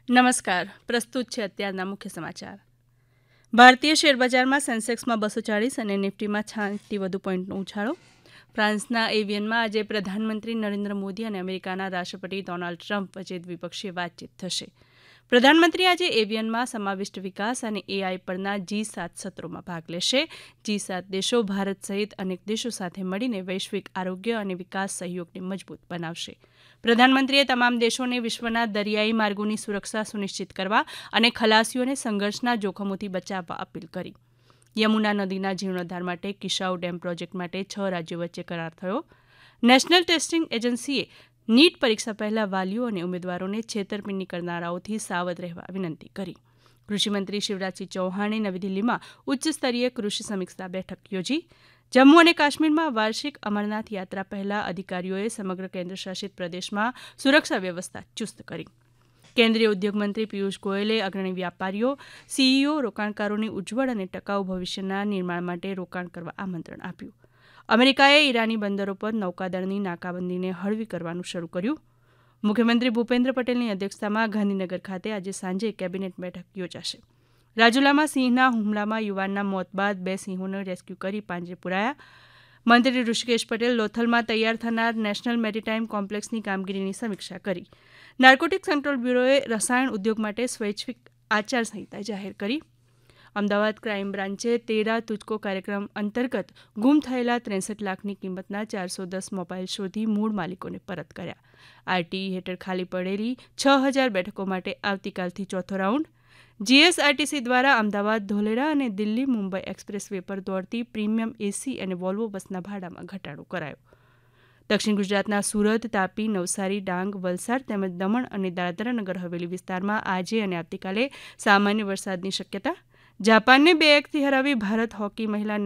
નમસ્કાર. પ્રસ્તુત છે અત્યારના મુખ્ય સમાચાર. ભારતીય શેરબજારમાં સેન્સેક્સમાં 240 અને નિફ્ટીમાં 60થી વધુ પોઈન્ટનો ઉછાળો. ફ્રાન્સના એવિયનમાં આજે પ્રધાનમંત્રી નરેન્દ્ર મોદી અને અમેરિકાના રાષ્ટ્રપતિ ડોનાલ્ડ ટ્રમ્પ વચ્ચે દ્વિપક્ષીય વાતચીત થશે. પ્રધાનમંત્રી આજે એવિયનમાં સમાવિષ્ટ વિકાસ અને એઆઈ પરના G7 સત્રોમાં ભાગ લેશે. G7 દેશો ભારત સહિત અનેક દેશો સાથે મળીને વૈશ્વિક આરોગ્ય અને વિકાસ સહયોગને મજબૂત બનાવશે. પ્રધાનમંત્રીએ તમામ દેશોને વિશ્વના દરિયાઈ માર્ગોની સુરક્ષા સુનિશ્ચિત કરવા અને ખલાસીઓને સંઘર્ષના જોખમોથી બચાવવા અપીલ કરી. યમુના નદીના જીર્ણોદ્ધાર માટે કિશાઉ ડેમ પ્રોજેક્ટ માટે 6 રાજ્યો વચ્ચે કરાર થયો. નેશનલ ટેસ્ટિંગ એજન્સીએ નીટ પરીક્ષા પહેલા વાલીઓ અને ઉમેદવારોને છેતરપિંડી કરનારાઓથી સાવધ રહેવા વિનંતી કરી. કૃષિમંત્રી શિવરાજસિંહ ચૌહાણે નવી દિલ્હીમાં ઉચ્ચસ્તરીય કૃષિ સમીક્ષા બેઠક યોજી. જમ્મુ અને કાશ્મીરમાં વાર્ષિક અમરનાથ યાત્રા પહેલા અધિકારીઓએ સમગ્ર કેન્દ્રશાસિત પ્રદેશમાં સુરક્ષા વ્યવસ્થા ચુસ્ત કરી. કેન્દ્રીય ઉદ્યોગ મંત્રી પિયુષ ગોયલે અગ્રણી વ્યાપારીઓ, સીઈઓ, રોકાણકારોને ઉજ્જવળ અને ટકાઉ ભવિષ્યના નિર્માણ માટે રોકાણ કરવા આમંત્રણ આપ્યું. અમેરિકાએ ઈરાની બંદરો પર નૌકાદળની નાકાબંધીને હળવી કરવાનું શરૂ કર્યું. મુખ્યમંત્રી ભૂપેન્દ્ર પટેલની અધ્યક્ષતામાં ગાંધીનગર ખાતે આજે સાંજે કેબિનેટ બેઠક યોજાશે. રાજુલામાં સિંહના હુમલામાં યુવાનના મોત બાદ 2 સિંહોને રેસ્ક્યુ કરી પાંજરે પુરાયા. મંત્રી ઋષિકેશ પટેલ લોથલમાં તૈયાર થનાર નેશનલ મેરીટાઈમ કોમ્પ્લેક્સની કામગીરીની સમીક્ષા કરી. નાર્કોટિક્સ કંટ્રોલ બ્યુરોએ રસાયણ ઉદ્યોગ માટે સ્વૈચ્છિક આચારસંહિતા જાહેર કરી. અમદાવાદ ક્રાઇમ બ્રાન્ચે તેરા તુજકો કાર્યક્રમ અંતર્ગત ગુમ થયેલા 63 લાખની કિંમતના 410 મોબાઈલ શોધી મૂળ માલિકોને પરત કર્યા. આરટીઈ હેઠળ ખાલી પડેલી 6000 બેઠકો માટે આવતીકાલથી ચોથો રાઉન્ડ. જીએસઆરટીસી દ્વારા અમદાવાદ ધોલેરા અને દિલ્હી મુંબઈ એક્સપ્રેસ વે પર દોડતી પ્રીમિયમ એસી અને વોલ્વો બસના ભાડામાં ઘટાડો કરાયો. દક્ષિણ ગુજરાતના સુરત, તાપી, નવસારી, ડાંગ, વલસાડ તેમજ દમણ અને દાદરા નગર હવેલી વિસ્તારમાં આજે અને આવતીકાલે સામાન્ય વરસાદની શક્યતા. જાપાનને 2-1થી હરાવી ભારત હોકી મહિલા